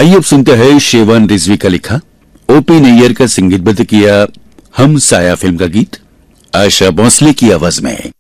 आइए अब सुनते हैं शेवान रिजवी का लिखा, ओपी नैयर का संगीतबद्ध किया हम साया फिल्म का गीत आशा भोसले की आवाज में।